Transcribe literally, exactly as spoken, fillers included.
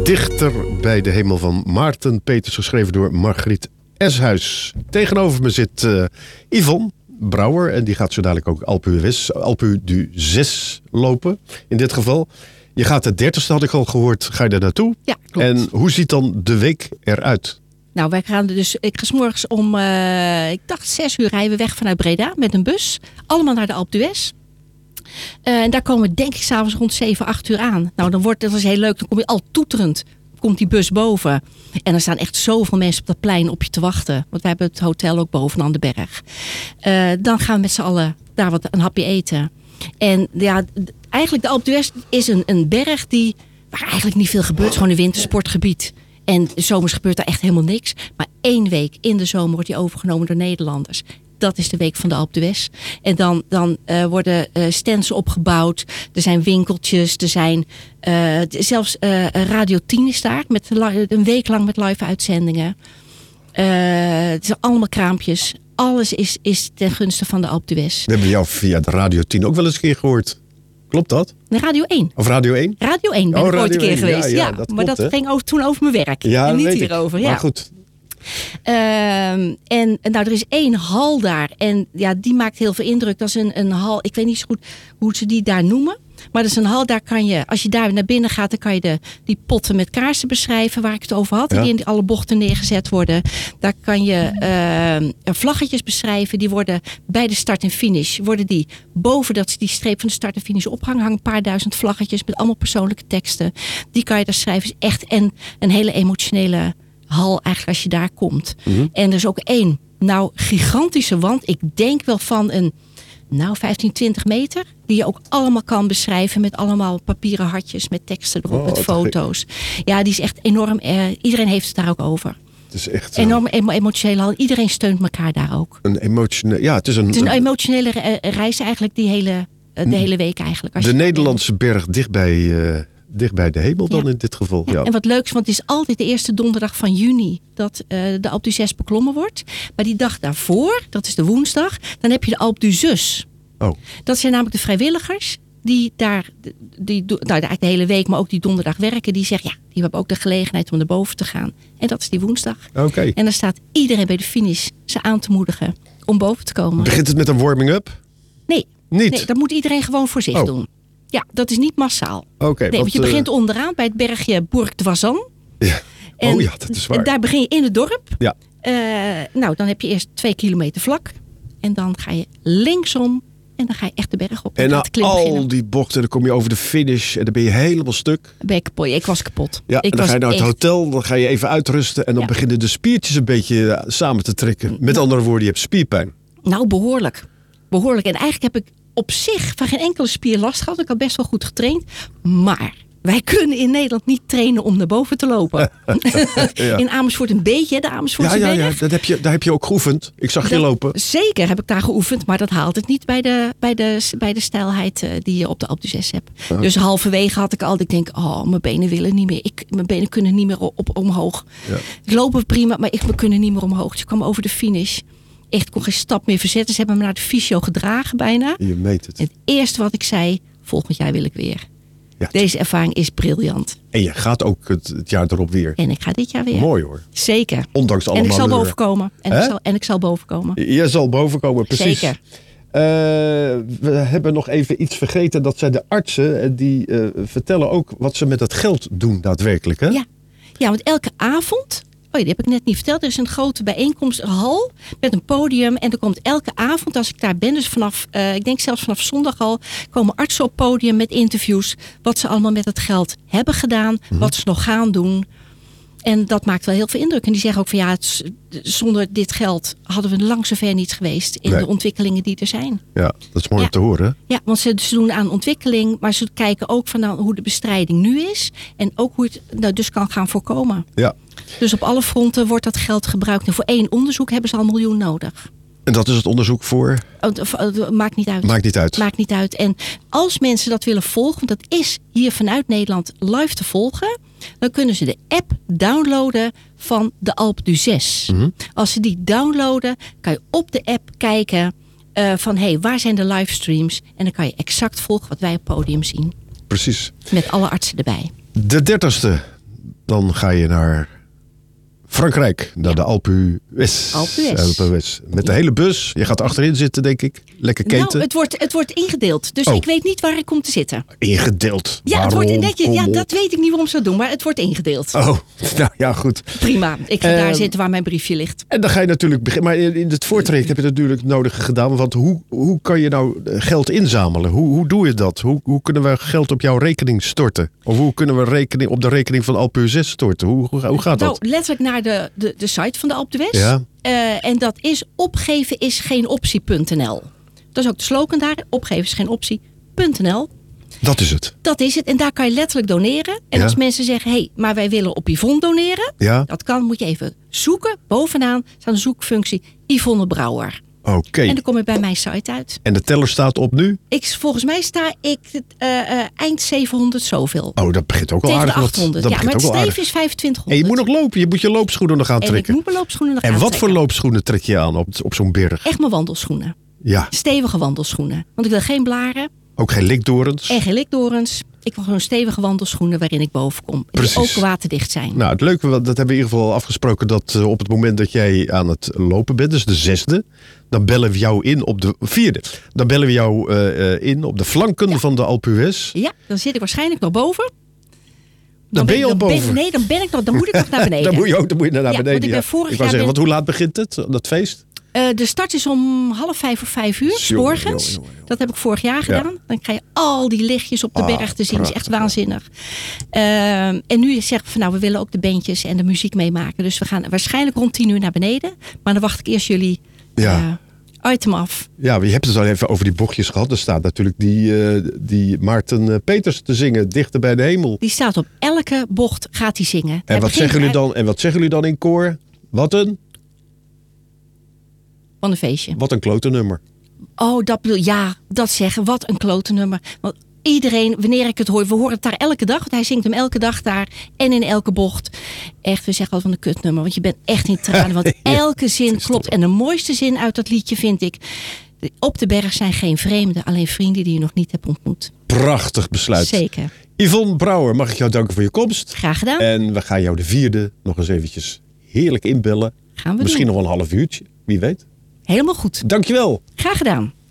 Dichter bij de hemel van Maarten Peters, geschreven door Margriet Eshuis. Tegenover me zit uh, Yvonne Brouwer en die gaat zo dadelijk ook Alpe d'Huez, Alpe d'Huez lopen. In dit geval. Je gaat de dertigste, had ik al gehoord, ga je daar naartoe? Ja, klopt. En hoe ziet dan de week eruit? Nou, wij gaan dus, ik ga 's morgens om, uh, ik dacht zes uur rijden we weg vanuit Breda met een bus. Allemaal naar de Alpe d'Huez. Uh, en daar komen we denk ik s'avonds rond zeven, acht uur aan. Nou, dan wordt, dat is heel leuk. Dan kom je al toeterend, komt die bus boven. En er staan echt zoveel mensen op dat plein op je te wachten. Want wij hebben het hotel ook bovenaan de berg. Uh, dan gaan we met z'n allen daar wat een hapje eten. En ja, eigenlijk de Alpe d'Huez is een, een berg die, waar eigenlijk niet veel gebeurt. Gewoon een wintersportgebied. En zomers gebeurt daar echt helemaal niks. Maar één week in de zomer wordt die overgenomen door Nederlanders. Dat is de week van de Alpe d'Huez. En dan, dan uh, worden uh, stands opgebouwd. Er zijn winkeltjes. Er zijn uh, zelfs uh, Radio tien is daar. Met een week lang met live uitzendingen. Uh, het zijn allemaal kraampjes. Alles is, is ten gunste van de Alpe d'Huez. We hebben jou via de Radio tien ook wel eens een keer gehoord. Klopt dat? Nee, Radio één. Of Radio één? Radio één ben oh, ik ooit een keer één. geweest. Ja, ja, ja, dat maar klopt, dat hè? ging over, toen over mijn werk. Ja, en niet weet hierover. Ik. Ja. Maar goed. Uh, en nou, er is één hal daar. En ja, die maakt heel veel indruk. Dat is een, een hal. Ik weet niet zo goed hoe ze die daar noemen. Maar dat is een hal, daar kan je, als je daar naar binnen gaat, dan kan je de, die potten met kaarsen beschrijven waar ik het over had. Ja. Die in alle bochten neergezet worden. Daar kan je uh, vlaggetjes beschrijven. Die worden bij de start en finish, worden die boven dat, die streep van de start en finish ophangen. Hangen een paar duizend vlaggetjes met allemaal persoonlijke teksten. Die kan je daar schrijven. Is echt en een hele emotionele hal eigenlijk als je daar komt. Mm-hmm. En er is ook één, nou gigantische wand. Ik denk wel van een, nou vijftien, twintig meter. Die je ook allemaal kan beschrijven met allemaal papieren hartjes, met teksten erop, oh, met foto's. Ja, die is echt enorm. Uh, iedereen heeft het daar ook over. Het is echt enorm emo- emotionele hal. Iedereen steunt elkaar daar ook. Een emotionele, ja, het is een, het is een emotionele re- reis eigenlijk die hele, uh, de hele week eigenlijk. Als de je Nederlandse berg dicht bij, uh, dicht bij de hemel dan ja. in dit geval. Ja, ja. En wat leuks, want het is altijd de eerste donderdag van juni dat uh, de Alpe d'Huez beklommen wordt. Maar die dag daarvoor, dat is de woensdag, dan heb je de Alpe d'Huez. Oh. Dat zijn namelijk de vrijwilligers die daar, die, nou, eigenlijk de hele week, maar ook die donderdag werken. Die zeggen, ja, die hebben ook de gelegenheid om naar boven te gaan. En dat is die woensdag. Okay. En dan staat iedereen bij de finish ze aan te moedigen om boven te komen. Begint het met een warming-up? Nee. Niet? Nee, dat moet iedereen gewoon voor zich oh. doen. Ja, dat is niet massaal. Oké. Okay, nee, want je uh... begint onderaan bij het bergje Bourg de Wazan. Ja. En oh ja, dat is waar. Daar begin je in het dorp. Ja. Uh, nou, dan heb je eerst twee kilometer vlak. En dan ga je linksom. En dan ga je echt de berg op. En na al beginnen. Die bochten, dan kom je over de finish. En dan ben je helemaal stuk. Ben je kapot. Ik was kapot. Ja, ik en dan ga je naar het echt... hotel. Dan ga je even uitrusten. En dan ja. beginnen de spiertjes een beetje samen te trekken. Met nou, andere woorden, je hebt spierpijn. Nou, behoorlijk. Behoorlijk. En eigenlijk heb ik op zich van geen enkele spier last gehad. Ik had best wel goed getraind. Maar wij kunnen in Nederland niet trainen om naar boven te lopen. ja. In Amersfoort een beetje, de Amersfoortse ja, ja, berg. Ja, dat heb je, daar heb je ook geoefend. Ik zag dat, je lopen. Zeker heb ik daar geoefend. Maar dat haalt het niet bij de, bij de, bij de stijlheid uh, die je op de Alpe d'Huez hebt. Uh-huh. Dus halverwege had ik al, ik denk, oh, mijn benen willen niet meer. Ik, mijn benen kunnen niet meer op, omhoog. Ja. Ik loop prima, maar ik, we kunnen niet meer omhoog. Dus ik kwam over de finish. Echt, ik kon geen stap meer verzetten. Ze hebben me naar de fysio gedragen bijna. Je meet het. En het eerste wat ik zei, volgend jaar wil ik weer. Ja, Deze ervaring is briljant. En je gaat ook het, het jaar erop weer. En ik ga dit jaar weer. Mooi hoor. Zeker. Ondanks allemaal. En ik zal bovenkomen. En, ik zal, en ik zal bovenkomen. Je zal bovenkomen, precies. Zeker. Uh, we hebben nog even iets vergeten. Dat zijn de artsen. Die uh, vertellen ook wat ze met het geld doen daadwerkelijk. Hè? Ja. ja, want elke avond... Oh, die heb ik net niet verteld. Er is een grote bijeenkomsthal met een podium. En er komt elke avond, als ik daar ben, dus vanaf, uh, ik denk zelfs vanaf zondag al, komen artsen op podium met interviews. Wat ze allemaal met het geld hebben gedaan. Mm-hmm. Wat ze nog gaan doen. En dat maakt wel heel veel indruk. En die zeggen ook van ja, het, zonder dit geld hadden we lang zover niet geweest in nee. de ontwikkelingen die er zijn. Ja, dat is mooi ja. om te horen. Ja, want ze, ze doen aan ontwikkeling, maar ze kijken ook van nou, hoe de bestrijding nu is. En ook hoe het nou, dus kan gaan voorkomen. Ja. Dus op alle fronten wordt dat geld gebruikt. En voor één onderzoek hebben ze al een miljoen nodig. En dat is het onderzoek voor? Oh, maakt niet uit. Maakt niet uit. Maakt niet uit. En als mensen dat willen volgen, want dat is hier vanuit Nederland live te volgen, dan kunnen ze de app downloaden van de Alpe d'Huez. Mm-hmm. Als ze die downloaden, kan je op de app kijken uh, van hé, hey, waar zijn de livestreams? En dan kan je exact volgen wat wij op het podium zien. Precies. Met alle artsen erbij. De dertigste dan ga je naar Frankrijk, naar Ja. de Alpe d'Huez. Alpe d'Huez. Alpe d'Huez. Met de hele bus. Je gaat achterin zitten, denk ik. Lekker keten. Nou, het wordt, het wordt ingedeeld. Dus Oh. ik weet niet waar ik kom te zitten. Ingedeeld. Ja, Waarom? het wordt netjes. Ja, Kom op. dat weet ik niet waarom ze dat doen, maar het wordt ingedeeld. Oh, nou ja, goed. Prima. Ik ga Ehm, daar zitten waar mijn briefje ligt. En dan ga je natuurlijk beginnen. Maar in in het voortraject heb je het natuurlijk nodig gedaan. Want hoe, hoe kan je nou geld inzamelen? Hoe, hoe doe je dat? Hoe, hoe kunnen we geld op jouw rekening storten? Of hoe kunnen we rekening op de rekening van Alpe d'Huez storten? Hoe, hoe, hoe gaat dat? Nou, letterlijk naar de, de, de site van de Alpe d'Huez. Ja. Eh, en dat is opgeven is geen optie punt n l. Dat is ook de slogan daar. Opgeven is geen optie punt n l. Dat is het. Dat is het. En daar kan je letterlijk doneren. En Ja. als mensen zeggen, hé, hey, maar wij willen op Yvonne doneren. Ja, Dat kan, moet je even zoeken. Bovenaan staat een zoekfunctie Yvonne Brouwer. oké. En dan kom je bij mijn site uit. En de teller staat op nu? Ik, volgens mij sta ik eh, eh, eind zevenhonderd zoveel. Oh, dat begint ook al Tegen de aardig. wat- achthonderd. Dat Ja, maar begint het ook al streven aardig. is vijfentwintig En je moet nog lopen. Je moet je loopschoenen nog En ik aantrekken. moet mijn loopschoenen nog En wat voor aantrekken. loopschoenen trek je aan op, op zo'n berg? Echt mijn wandelschoenen. Ja, Stevige wandelschoenen. Want ik wil geen blaren ook geen likdorens. en geen likdorens. Ik wil gewoon stevige wandelschoenen waarin ik boven kom. Die Precies. ook waterdicht zijn. Nou, het leuke, dat hebben we in ieder geval afgesproken, dat uh, op het moment dat jij aan het lopen bent, dus de zesde, dan bellen we jou in op de vierde. Dan bellen we jou uh, uh, in op de flanken Ja. van de Alpe d'Huez. Ja, dan zit ik waarschijnlijk nog boven. Dan ben je al ik- dan boven. nee, dan ben ik nog. Dan moet ik nog naar beneden. Dan moet je ook dan moet je naar Ja, beneden. want ik ben ja. vorig ik wou jaar zeggen, ben- want hoe laat begint het, dat feest? Eh, de start is om half vijf of vijf uur, 's Jongen, morgens. jongen, jongen. Dat heb ik vorig jaar gedaan. Dan krijg je al die lichtjes op de Ah, berg te zien. Dat is echt prachtig. waanzinnig. Eh, en nu zeggen we van nou, we willen ook de bandjes en de muziek meemaken. Dus we gaan waarschijnlijk rond tien uur naar beneden. Maar dan wacht ik eerst jullie Ja. eh, item af. Ja, je hebt het al even over die bochtjes gehad. Er staat natuurlijk die, uh, die Maarten uh, Peters te zingen, Dichter bij de Hemel. Die staat op elke bocht, gaat hij zingen. Hij En wat, begint zeggen jullie uit- dan, en wat zeggen jullie dan in koor? Wat een, Van een feestje. wat een klote nummer. Oh, dat bedoel ja, dat zeggen. Wat een klote nummer. Want iedereen, wanneer ik het hoor, we horen het daar elke dag. Want hij zingt hem elke dag daar en in elke bocht. Echt, we zeggen altijd van een kutnummer. Want je bent echt in tranen. Want elke zin klopt. En de mooiste zin uit dat liedje vind ik: op de berg zijn geen vreemden, alleen vrienden die je nog niet hebt ontmoet. Prachtig besluit. Zeker. Yvonne Brouwer, mag ik jou danken voor je komst. Graag gedaan. En we gaan jou de vierde nog eens eventjes heerlijk inbellen. Gaan we Misschien doen. nog wel een half uurtje, wie weet. Helemaal goed. Dankjewel. Graag gedaan.